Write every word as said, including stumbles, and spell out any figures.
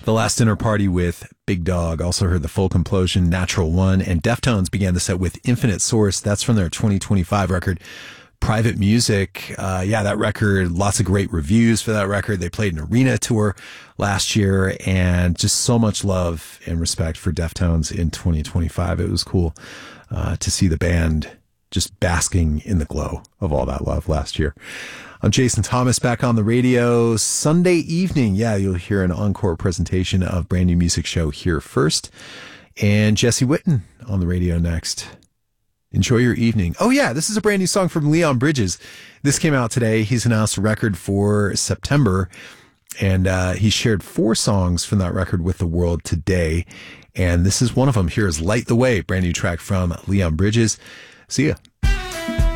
The Last Dinner Party with Big Dog. Also heard The Folk Implosion, Natural One, and Deftones began the set with Infinite Source. That's from their twenty twenty-five record, Private Music. Uh, yeah, that record, lots of great reviews for that record. They played an arena tour last year, and just so much love and respect for Deftones in twenty twenty-five. It was cool uh, to see the band just basking in the glow of all that love last year. I'm Jason Thomas, back on the radio Sunday evening. Yeah, you'll hear an encore presentation of Brand New Music Show here first. And Jesse Witten on the radio next. Enjoy your evening. Oh yeah, this is a brand new song from Leon Bridges. This came out today. He's announced a record for September, and uh, he shared four songs from that record with the world today. And this is one of them. Here is Light the Way, brand new track from Leon Bridges. See ya.